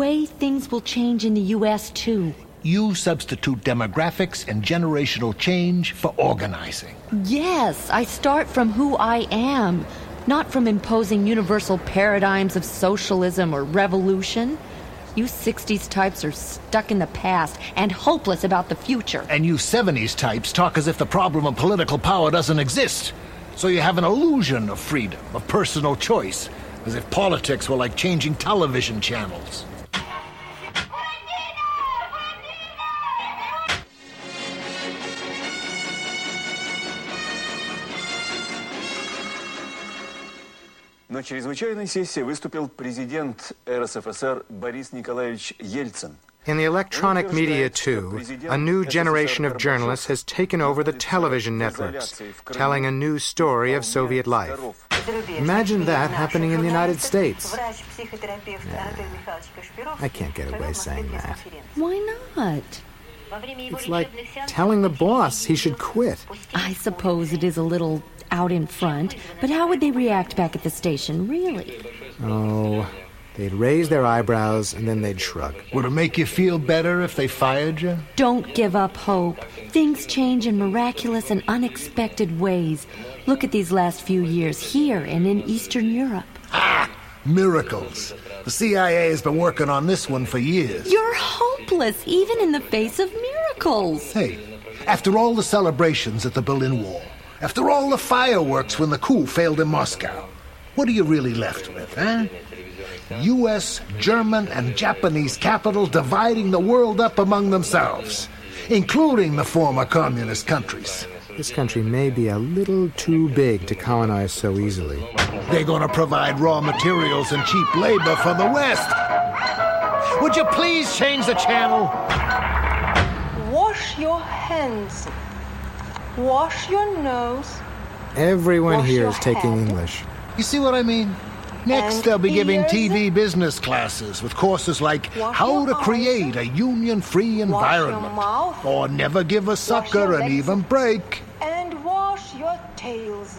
way things will change in the U.S., too. You substitute demographics and generational change for organizing. Yes, I start from who I am, not from imposing universal paradigms of socialism or revolution. You 60s types are stuck in the past and hopeless about the future. And you 70s types talk as if the problem of political power doesn't exist. So you have an illusion of freedom, of personal choice, as if politics were like changing television channels. На чрезвычайной сессии выступил президент РСФСР Борис Николаевич Ельцин. In the electronic media, too, a new generation of journalists has taken over the television networks, telling a new story of Soviet life. Imagine that happening in the United States. I can't get away saying that. Why not? It's like telling the boss he should quit. I suppose it is a little out in front, but how would they react back at the station, really? Oh, they'd raise their eyebrows and then they'd shrug. Would it make you feel better if they fired you? Don't give up hope. Things change in miraculous and unexpected ways. Look at these last few years here and in Eastern Europe. Ah! Miracles. The CIA has been working on this one for years. You're hopeless, even in the face of miracles. Hey, after all the celebrations at the Berlin Wall, after all the fireworks when the coup failed in Moscow, what are you really left with, huh? U.S., German, and Japanese capitals dividing the world up among themselves, including the former communist countries. This country may be a little too big to colonize so easily. They're going to provide raw materials and cheap labor for the West. Would you please change the channel? Wash your hands. Wash your nose. Everyone here is taking English. You see what I mean? Next, they'll be giving TV business classes with courses like how to create a union-free environment, or never give a sucker an even break. And wash your tails.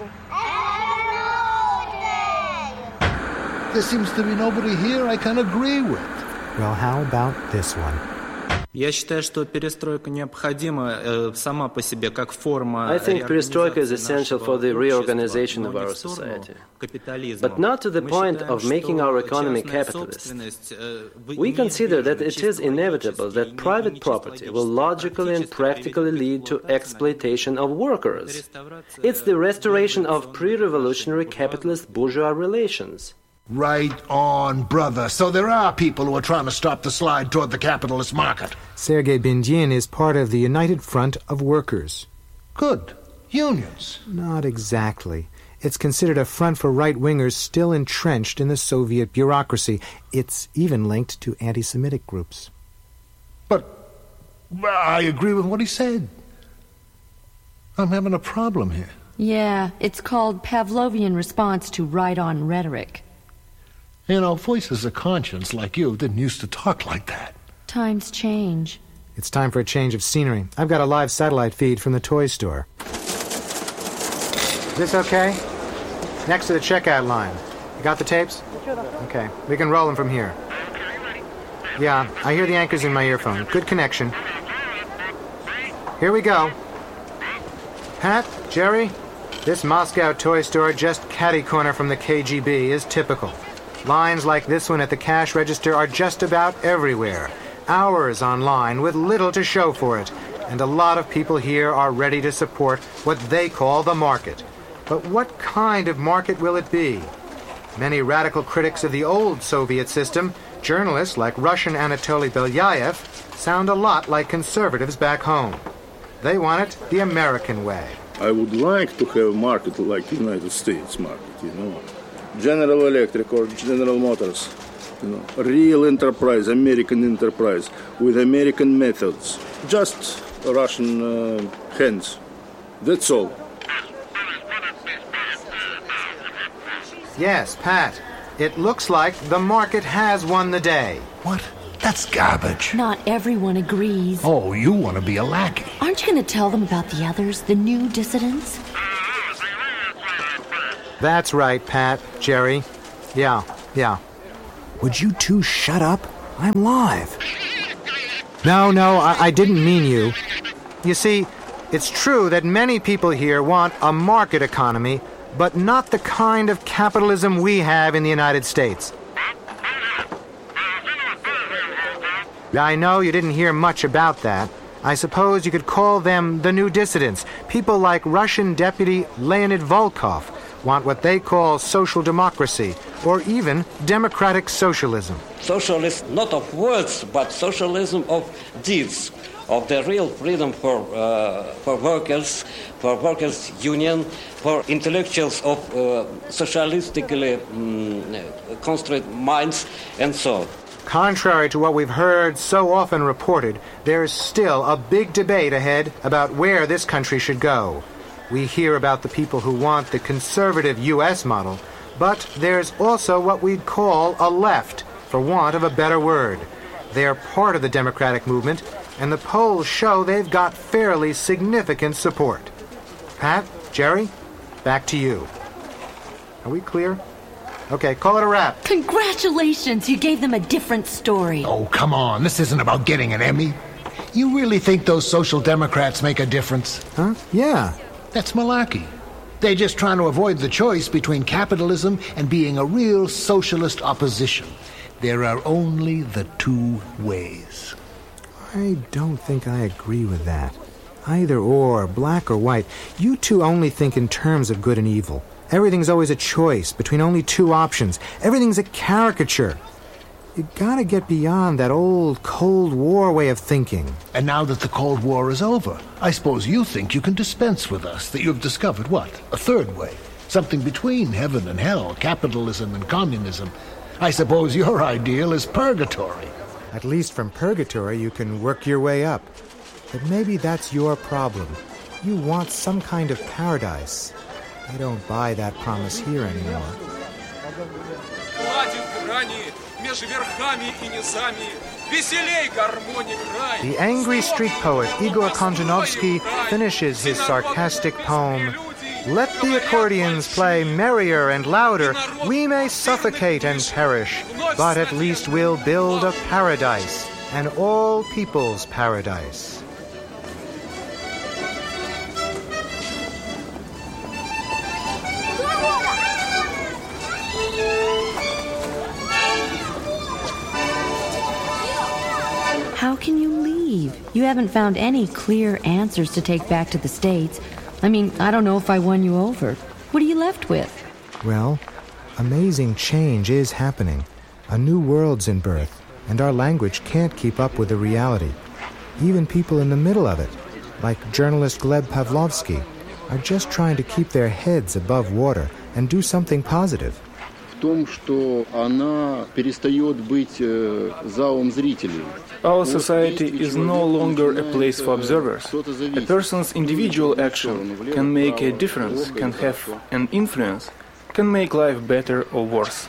There seems to be nobody here I can agree with. Well, how about this one? Я считаю, что перестройка необходима сама по себе как форма. I think perestroika is essential for the reorganization of our society, but not to the point of making our economy capitalist. We consider that it is inevitable that private property will logically and practically lead to exploitation of workers. It's the restoration of pre-revolutionary capitalist bourgeois relations. Right on, brother. So there are people who are trying to stop the slide toward the capitalist market. Sergei Bindyin is part of the United Front of Workers. Good. Unions. Not exactly. It's considered a front for right-wingers still entrenched in the Soviet bureaucracy. It's even linked to anti-Semitic groups. But I agree with what he said. I'm having a problem here. Yeah, it's called Pavlovian response to right-on rhetoric. You know, voices of conscience like you didn't used to talk like that. Times change. It's time for a change of scenery. I've got a live satellite feed from the toy store. This okay? Next to the checkout line. You got the tapes? Okay, we can roll them from here. Yeah, I hear the anchors in my earphone. Good connection. Here we go. Pat, Jerry, this Moscow toy store just catty-corner from the KGB is typical. Lines like this one at the cash register are just about everywhere. Hours online with little to show for it. And a lot of people here are ready to support what they call the market. But what kind of market will it be? Many radical critics of the old Soviet system, journalists like Russian Anatoly Belyaev, sound a lot like conservatives back home. They want it the American way. I would like to have a market like the United States market, you know. General Electric or General Motors, you know, real enterprise, American enterprise, with American methods. Just Russian hands. That's all. Yes, Pat. It looks like the market has won the day. What? That's garbage. Not everyone agrees. Oh, you want to be a lackey. Aren't you going to tell them about the others, the new dissidents? That's right, Pat, Jerry. Yeah. Would you two shut up? I'm live. No, I didn't mean you. You see, it's true that many people here want a market economy, but not the kind of capitalism we have in the United States. I know you didn't hear much about that. I suppose you could call them the new dissidents. People like Russian Deputy Leonid Volkov want what they call social democracy, or even democratic socialism. Socialism not of words, but socialism of deeds, of the real freedom for workers union, for intellectuals of socialistically constructed minds, and so on. Contrary to what we've heard so often reported, there's still a big debate ahead about where this country should go. We hear about the people who want the conservative U.S. model, but there's also what we'd call a left, for want of a better word. They're part of the democratic movement, and the polls show they've got fairly significant support. Pat, Jerry, back to you. Are we clear? Okay, call it a wrap. Congratulations! You gave them a different story. Oh, come on. This isn't about getting an Emmy. You really think those social democrats make a difference? Huh? Yeah. That's malarkey. They're just trying to avoid the choice between capitalism and being a real socialist opposition. There are only the two ways. I don't think I agree with that. Either or, black or white. You two only think in terms of good and evil. Everything's always a choice between only two options. Everything's a caricature. You gotta get beyond that old Cold War way of thinking. And now that the Cold War is over, I suppose you think you can dispense with us, that you've discovered what? A third way. Something between heaven and hell, capitalism and communism. I suppose your ideal is purgatory. At least from purgatory you can work your way up. But maybe that's your problem. You want some kind of paradise. I don't buy that promise here anymore. The angry street poet Igor Konchanovsky finishes his sarcastic poem, "Let the accordions play merrier and louder. We may suffocate and perish, but at least we'll build a paradise, an all people's paradise." How can you leave? You haven't found any clear answers to take back to the States. I mean, I don't know if I won you over. What are you left with? Well, amazing change is happening. A new world's in birth, and our language can't keep up with the reality. Even people in the middle of it, like journalist Gleb Pavlovsky, are just trying to keep their heads above water and do something positive. Our society is no longer a place for observers. A person's individual action can make a difference, can have an influence, can make life better or worse.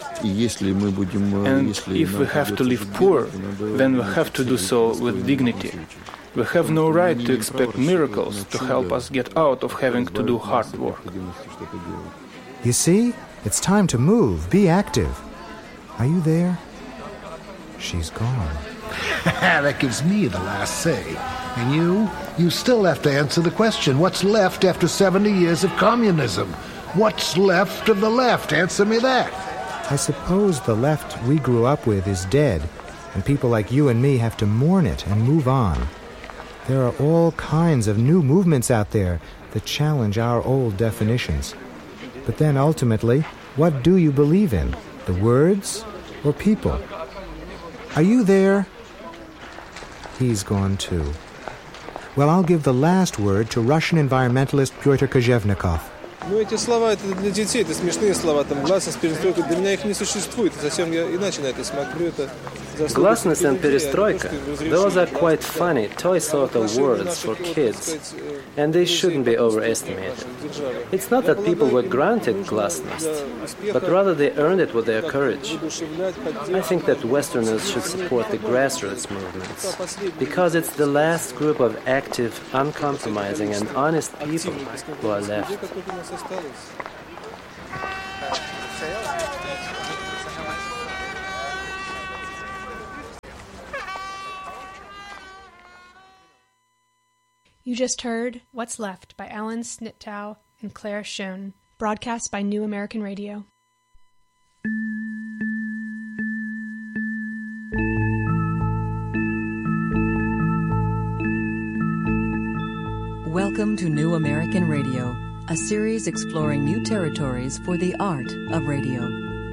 And if we have to live poor, then we have to do so with dignity. We have no right to expect miracles to help us get out of having to do hard work. You see? It's time to move. Be active. Are you there? She's gone. That gives me the last say. And you still have to answer the question. What's left after 70 years of communism? What's left of the left? Answer me that. I suppose the left we grew up with is dead, and people like you and me have to mourn it and move on. There are all kinds of new movements out there that challenge our old definitions. But then ultimately, what do you believe in? The words or people? Are you there? He's gone too. Well, I'll give the last word to Russian environmentalist Pyotr Kozhevnikov. Ну, эти слова, это для детей, это смешные слова, там, гласность, перестройка, для меня их не существует, совсем я иначе на это смотрю, это... Glasnost and perestroika, those are quite funny, toy sort of words for kids, and they shouldn't be overestimated. It's not that people were granted glasnost, but rather they earned it with their courage. I think that Westerners should support the grassroots movements, because it's the last group of active, uncompromising and honest people who are left. You just heard What's Left by Alan Snittow and Claire Schoen, broadcast by New American Radio. Welcome to New American Radio, a series exploring new territories for the art of radio.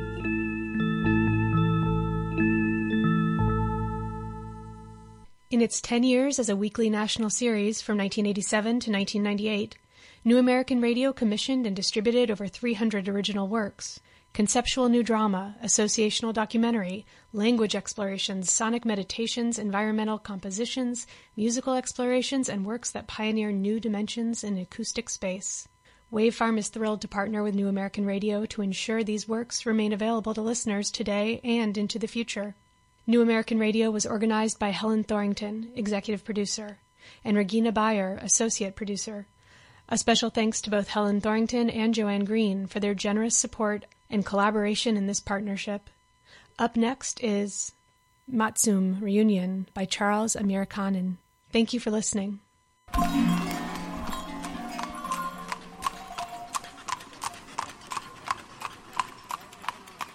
In its 10 years as a weekly national series from 1987 to 1998, New American Radio commissioned and distributed over 300 original works. Conceptual new drama, associational documentary, language explorations, sonic meditations, environmental compositions, musical explorations, and works that pioneer new dimensions in acoustic space. Wavefarm is thrilled to partner with New American Radio to ensure these works remain available to listeners today and into the future. New American Radio was organized by Helen Thorington, executive producer, and Regina Bayer, associate producer. A special thanks to both Helen Thorington and Joanne Green for their generous support and collaboration in this partnership. Up next is Matsum Reunion by Charles Amirkhanen. Thank you for listening.